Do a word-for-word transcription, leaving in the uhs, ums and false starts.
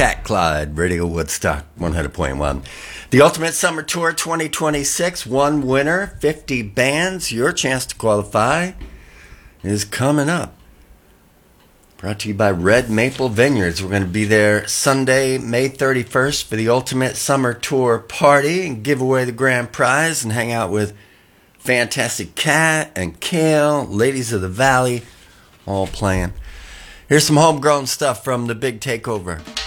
Cat Clyde, Radio Woodstock one hundred point one. The Ultimate Summer Tour twenty twenty-six, one winner, fifty bands. Your chance to qualify is coming up. Brought to you by Red Maple Vineyards. We're going to be there Sunday, May thirty-first for the Ultimate Summer Tour party and give away the grand prize and hang out with Fantastic Cat and Kale, Ladies of the Valley, all playing. Here's some homegrown stuff from the Big Takeover.